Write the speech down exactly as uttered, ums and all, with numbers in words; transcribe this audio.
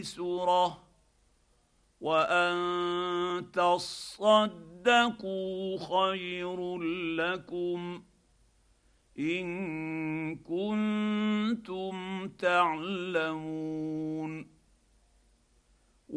ميسره وان تصدقوا خير لكم ان كنتم تعلمون